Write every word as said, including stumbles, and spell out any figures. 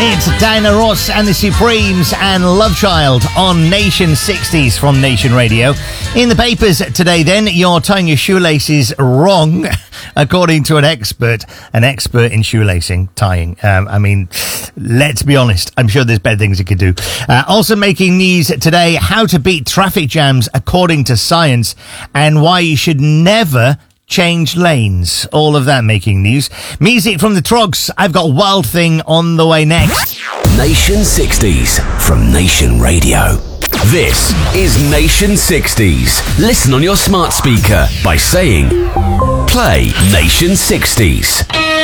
It's Diana Ross and the Supremes and Love Child on Nation sixties from Nation Radio. In the papers today then, you're tying your shoelaces wrong, according to an expert, an expert in shoelacing, tying. Um, I mean, let's be honest, I'm sure there's better things you could do. Uh, also making news today, how to beat traffic jams according to science and why you should never change lanes. All of that making news. Music from the Trogs. I've got Wild Thing on the way next. Nation sixties from Nation Radio. This is Nation sixties. Listen on your smart speaker by saying, play Nation sixties.